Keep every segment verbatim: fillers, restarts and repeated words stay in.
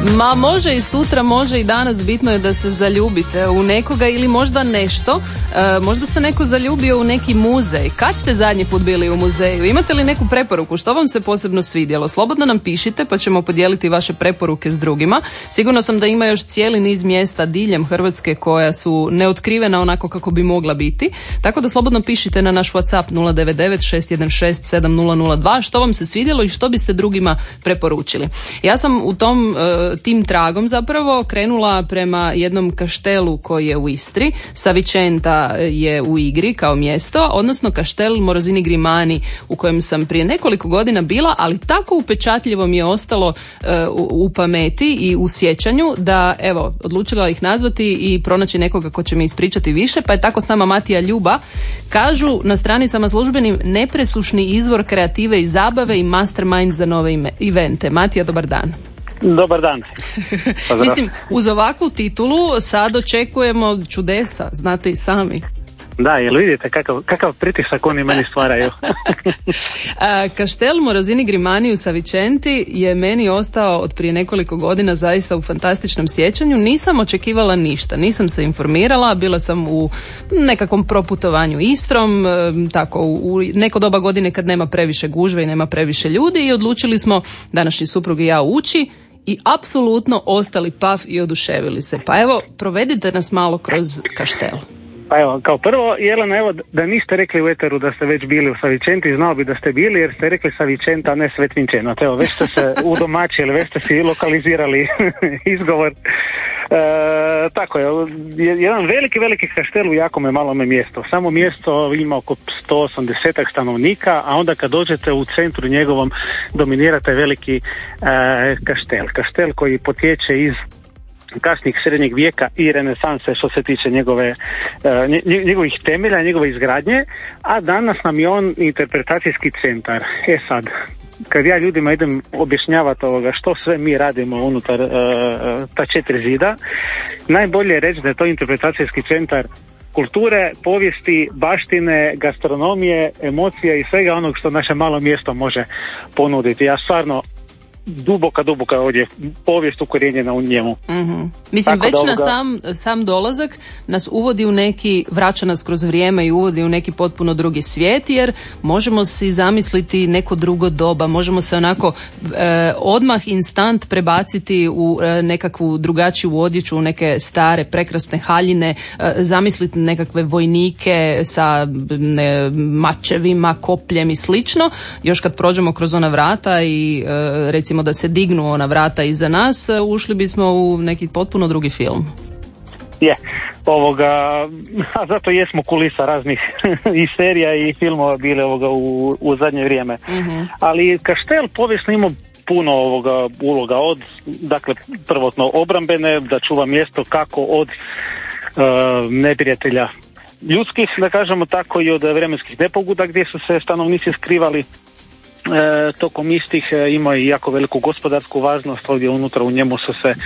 Ma može i sutra, može i danas, bitno je da se zaljubite u nekoga ili možda nešto, e, možda se neko zaljubio u neki muzej. Kad ste zadnji put bili u muzeju? Imate li neku preporuku? Što vam se posebno svidjelo? Slobodno nam pišite pa ćemo podijeliti vaše preporuke s drugima. Sigurno sam da ima još cijeli niz mjesta diljem Hrvatske koja su neotkrivena onako kako bi mogla biti. Tako da slobodno pišite na naš WhatsApp nula devet devet šest jedan šest sedam nula nula dva što vam se svidjelo i što biste drugima preporučili. Ja sam u tom e, tim tragom zapravo krenula prema jednom kaštelu koji je u Istri. Savicenta je u igri kao mjesto, odnosno kaštel Morosini Grimani u kojem sam prije nekoliko godina bila, ali tako upečatljivo mi je ostalo uh, u, u pameti i u sjećanju da evo, odlučila ih nazvati i pronaći nekoga ko će mi ispričati više, pa je tako s nama Matija Ljuba. Kažu na stranicama službenim nepresušni izvor kreative i zabave i mastermind za nove evente. Matija, dobar dan. Dobar dan. Mislim, uz ovakvu titulu sad očekujemo čudesa, znate i sami. Da, jel vidite kakav, kakav pritisak oni meni stvaraju. Kaštel Morosini Grimani u Savicenti je meni ostao od prije nekoliko godina zaista u fantastičnom sjećanju. Nisam očekivala ništa, nisam se informirala, bila sam u nekakvom proputovanju Istrom, tako u neko doba godine kad nema previše gužve i nema previše ljudi i odlučili smo, današnji suprug i ja, ući i apsolutno ostali paf i oduševili se. Pa evo, provedite nas malo kroz kaštel. Pa evo, kao prvo, Jelena, evo, da niste rekli u eteru da ste već bili u Savicenti, znao bi da ste bili jer ste rekli Savicenta, a ne Svetvinčena. Evo, već ste se udomačili, već ste si lokalizirali izgovor. E, tako je, jedan veliki, veliki kaštel u jakome malome mjestu. Samo mjesto ima oko sto osamdeset stanovnika, a onda kad dođete u centru njegovom dominirate veliki e, kaštel. Kaštel koji potječe iz kasnih srednjeg vijeka i renesanse što se tiče njegove, njegovih temelja, njegove izgradnje, a danas nam je on interpretacijski centar. E sad, kad ja ljudima idem objašnjavati ovoga što sve mi radimo unutar uh, ta četiri zida, najbolje je reći da je to interpretacijski centar kulture, povijesti, baštine, gastronomije, emocija i svega onog što naše malo mjesto može ponuditi. Ja stvarno duboka, duboka ovdje povijest ukorijenjena u njemu. Mm-hmm. Mislim, tako već ovoga... na sam, sam dolazak nas uvodi u neki, vraća nas kroz vrijeme i uvodi u neki potpuno drugi svijet, jer možemo si zamisliti neko drugo doba, možemo se onako e, odmah instant prebaciti u e, nekakvu drugačiju odjeću, u neke stare, prekrasne haljine, e, zamisliti nekakve vojnike sa ne, mačevima, kopljem i slično. Još kad prođemo kroz ona vrata i e, recimo da se dignu ona vrata iza nas, ušli bismo u neki potpuno drugi film. Je, ovoga, a zato jesmo kulisa raznih i serija i filmova bili ovoga u, u zadnje vrijeme. Mm-hmm. Ali kaštel povijesno ima puno ovoga uloga od, dakle, prvotno obrambene, da čuva mjesto kako od uh, neprijatelja ljudskih, da kažemo tako, i od vremenskih nepogoda gdje su se stanovnici skrivali. E, tokom istih e, ima i jako veliku gospodarsku važnost. Ovdje unutra u njemu su se e,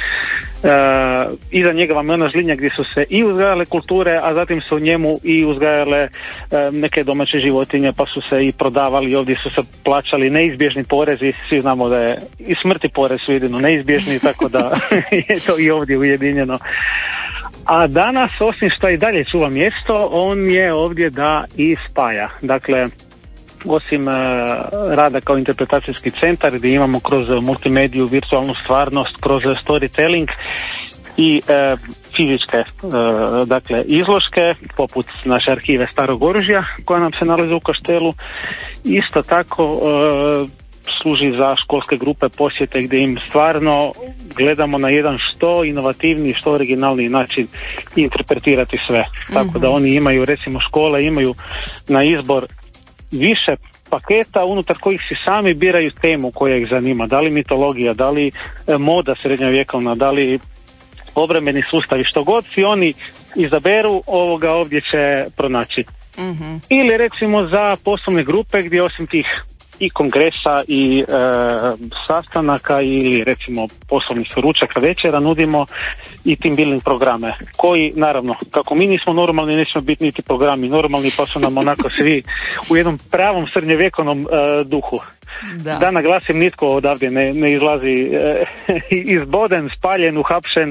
iza njega vam je ona žlinja gdje su se i uzgajale kulture, a zatim su u njemu i uzgajale e, neke domaće životinje, pa su se i prodavali. Ovdje su se plaćali neizbježni porezi, svi znamo da je i smrti porez su jedino neizbježni, tako da je to i ovdje ujedinjeno. A danas, osim što i dalje čuva mjesto, on je ovdje da i spaja. Dakle, osim uh, rada kao interpretacijski centar gdje imamo kroz multimediju, virtualnu stvarnost, kroz storytelling i uh, fizičke uh, dakle izložke poput naše arhive starog oružja koja nam se nalazi u kaštelu, isto tako uh, služi za školske grupe posjete gdje im stvarno gledamo na jedan što inovativniji, što originalniji način interpretirati sve. Mm-hmm. Tako da oni imaju, recimo škole imaju na izbor više paketa unutar kojih si sami biraju temu koja ih zanima, da li mitologija, da li e, moda srednjovjekovna, da li obrambeni sustavi, što god si oni izaberu, ovoga ovdje će pronaći. Mm-hmm. Ili recimo za poslovne grupe gdje osim tih i kongresa i e, sastanaka ili recimo poslovnih ručaka večera nudimo i team building programe koji naravno kako mi nismo normalni nećemo biti niti programi normalni pa su nam onako svi u jednom pravom srednjovjekovnom e, duhu. da, da naglasim, nitko odavde ne, ne izlazi e, izboden, spaljen, uhapšen.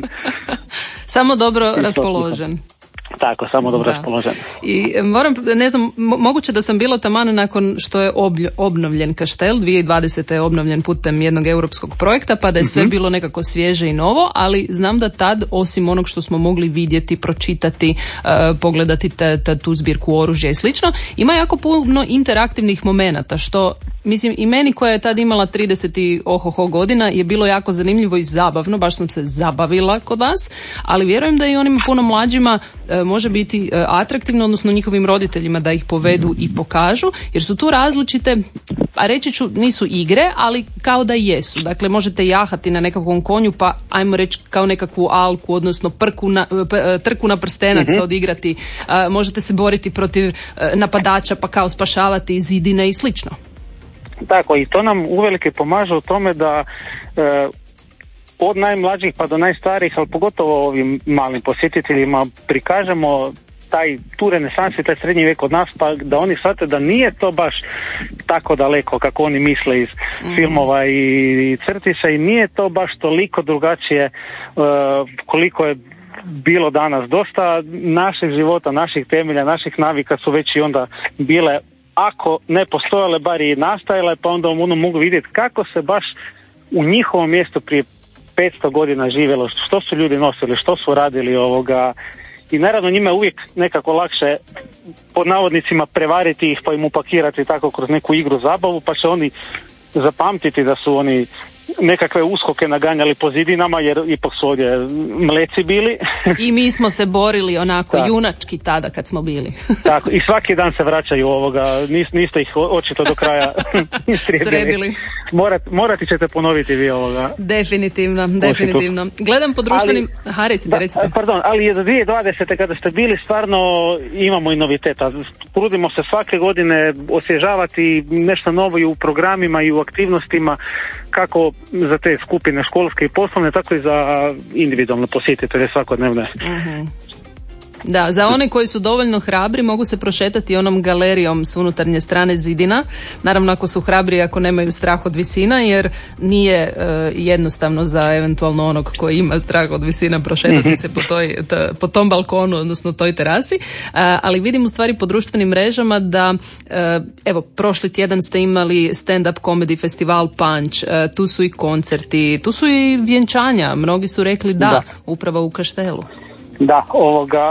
Samo dobro raspoložen. Tako, samo dobro raspoložen. I moram, ne znam, moguće da sam bila taman nakon što je oblj, obnovljen Kaštel, dvije tisuće dvadesete je obnovljen putem jednog europskog projekta, pa da je sve mm-hmm. bilo nekako svježe i novo, ali znam da tad, osim onog što smo mogli vidjeti, pročitati, uh, pogledati te, te, tu zbirku oružja i slično, ima jako puno interaktivnih momenata, što mislim, i meni koja je tad imala trideset i ohoho godina je bilo jako zanimljivo i zabavno, baš sam se zabavila kod vas, ali vjerujem da i onim puno mlađima e, može biti e, atraktivno, odnosno njihovim roditeljima da ih povedu i pokažu, jer su tu različite, a reći ću nisu igre, ali kao da jesu. Dakle, možete jahati na nekakvom konju, pa ajmo reći kao nekakvu alku, odnosno prku na, p, trku na prstenac mm-hmm. odigrati, e, možete se boriti protiv e, napadača, pa kao spašavati zidine i slično. Tako, i to nam uvelike pomaže u tome da e, od najmlađih pa do najstarijih, ali pogotovo ovim malim posjetiteljima prikažemo taj, tu renesansu i taj srednji vijek od nas, pa da oni shvate da nije to baš tako daleko kako oni misle iz mm-hmm. filmova i crtića, i nije to baš toliko drugačije e, koliko je bilo danas. Dosta naših života, naših temelja, naših navika su već i onda bile, ako ne postojale, bar i nastajale, pa onda ono mogu vidjeti kako se baš u njihovom mjestu prije petsto godina živjelo, što su ljudi nosili, što su radili ovoga. I naravno njima je uvijek nekako lakše pod navodnicima prevariti ih pa im upakirati tako kroz neku igru, zabavu, pa će oni zapamtiti da su oni nekakve uskoke naganjali po zidinama, jer ipak su ovdje mleci bili. I mi smo se borili onako tak. junački tada kad smo bili. Tako, i svaki dan se vraćaju ovoga, nis, niste ih očito do kraja sredili. Morat, morati ćete ponoviti vi ovoga. Definitivno, definitivno. Gledam po društvenim... Ali, Aha, recite, recite. Pardon, ali je za dvije tisuće dvadesete kada ste bili, stvarno imamo i noviteta. Trudimo se svake godine osvježavati nešto novo i u programima i u aktivnostima, kako za te skupine školske i poslovne, tako i za individualne posjetitelje svakodnevne. Uh-huh. Da, za one koji su dovoljno hrabri mogu se prošetati onom galerijom s unutarnje strane zidina. Naravno, ako su hrabri, ako nemaju strah od visina, jer nije uh, jednostavno za eventualno onog koji ima strah od visina prošetati se po, toj, t, po tom balkonu, odnosno toj terasi. Uh, ali vidim u stvari po društvenim mrežama da, uh, evo, prošli tjedan ste imali stand-up comedy festival Punch, uh, tu su i koncerti, tu su i vjenčanja. Mnogi su rekli da, da. upravo u Kaštelu. Da, ovoga,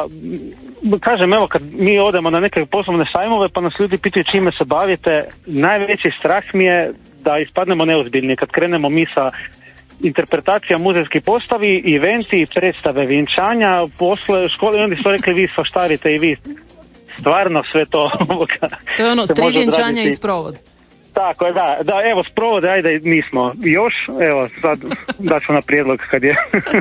kažem, evo kad mi odemo na neke poslovne sajmove pa nas ljudi pitaju čime se bavite, najveći strah mi je da ispadnemo neozbiljni kad krenemo mi sa interpretacija muzejskih postavi, eventi, predstave, vjenčanja, posle škole, i onda su rekli vi svaštarite i vi stvarno sve to ovoga. To je ono, tri vjenčanja i sprovod. Tako je, da, da, evo sprovode, ajde nismo još, evo sad daću na prijedlog kad je.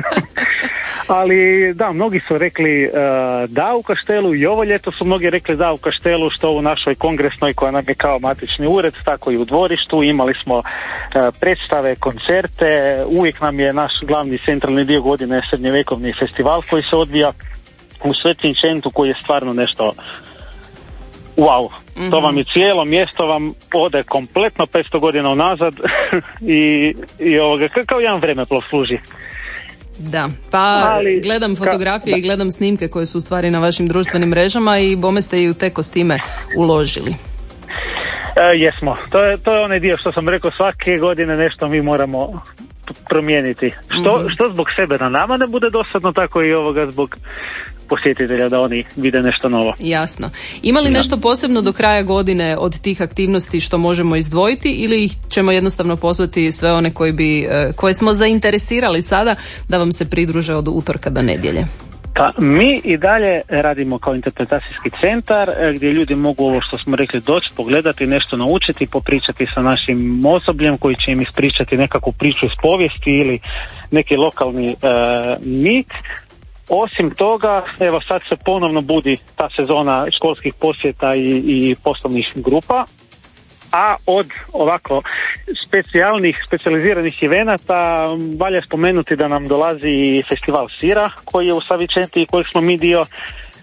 Ali da, mnogi su rekli uh, da u Kaštelu, i ovo ljeto su mnogi rekli da u Kaštelu, što u našoj kongresnoj koja nam je kao matični ured, tako i u dvorištu, imali smo uh, predstave, koncerte, uvijek nam je naš glavni centralni dio godine srednjevjekovni festival koji se odvija u Svetim Čentu, koji je stvarno nešto wow. Mm-hmm. To vam je cijelo mjesto vam ode kompletno petsto godina unazad i, i ovoga, kao jedan vremeplov služi. Da, pa ali, gledam fotografije ka, i gledam snimke koje su u stvari na vašim društvenim mrežama i bome ste i u te kostime uložili. E, jesmo, to je, to je onaj dio što sam rekao, svake godine nešto mi moramo promijeniti. Što, mm-hmm. što zbog sebe da nama ne bude dosadno, tako i ovoga zbog posjetitelja da oni vide nešto novo. Jasno. Ima li nešto posebno do kraja godine od tih aktivnosti što možemo izdvojiti ili ih ćemo jednostavno pozvati sve one koji bi, koje smo zainteresirali sada da vam se pridruže od utorka do nedjelje? Pa mi i dalje radimo kao interpretacijski centar gdje ljudi mogu ovo što smo rekli doći, pogledati, nešto naučiti, popričati sa našim osobljem koji će im ispričati nekakvu priču iz povijesti ili neki lokalni uh, mit. Osim toga, evo sad se ponovno budi ta sezona školskih posjeta i, i poslovnih grupa, a od ovako specijalnih, specijaliziranih evenata valja spomenuti da nam dolazi festival sira koji je u Savičenti i kojeg smo mi dio.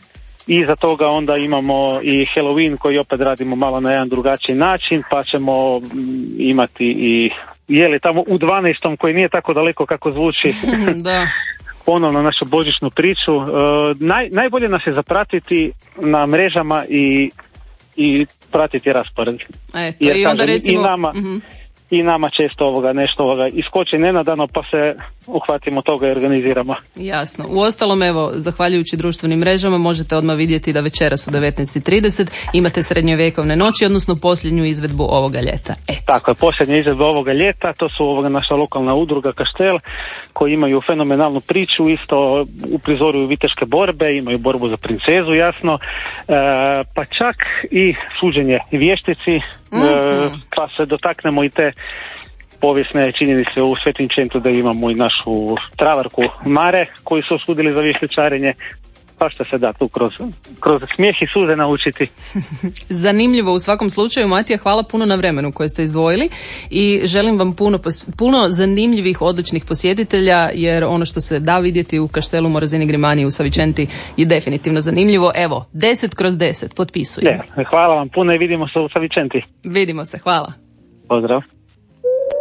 iza toga onda imamo i Halloween koji opet radimo malo na jedan drugačiji način, pa ćemo imati i jeli tamo u dvanaestom koji nije tako daleko kako zvuči. Da. Ponovno našu božićnu priču. E, naj, najbolje nas je zapratiti na mrežama i, i pratiti raspored. Eto, jer, i onda kažem, recimo... I nama, uh-huh. i nama često ovoga nešto ovoga iskoči nenadano, pa se uhvatimo toga i organiziramo. Jasno. Uostalom, evo, zahvaljujući društvenim mrežama možete odmah vidjeti da večeras u devetnaest i trideset imate srednjovjekovne noći, odnosno posljednju izvedbu ovoga ljeta. Eto. Tako je, posljednja izvedba ovoga ljeta, to su ovoga naša lokalna udruga Kaštel, koji imaju fenomenalnu priču, isto uprizoruju viteške borbe, imaju borbu za princezu, jasno, e, pa čak i suđenje vještici, mm-hmm. e, pa se dotaknemo i te povijesne činjenice u Svetim Čentu da imamo i našu travarku Mare koju su osudili za vještičarenje, pa što se da tu kroz, kroz smijeh i suze naučiti. Zanimljivo u svakom slučaju. Matija, hvala puno na vremenu koje ste izdvojili i želim vam puno, puno zanimljivih, odličnih posjetitelja, jer ono što se da vidjeti u Kaštelu Morosini Grimani u Savičenti je definitivno zanimljivo. Evo, deset kroz deset, potpisujem. Ne, hvala vam puno i vidimo se u Savičenti. Vidimo se, hvala. Pozdrav.